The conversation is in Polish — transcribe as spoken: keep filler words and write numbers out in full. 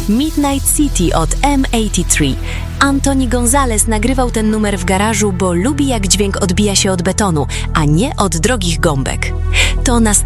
Midnight City od M osiemdziesiąt trzy. Anthony Gonzalez nagrywał ten numer w garażu, bo lubi jak dźwięk odbija się od betonu, a nie od drogich gąbek. To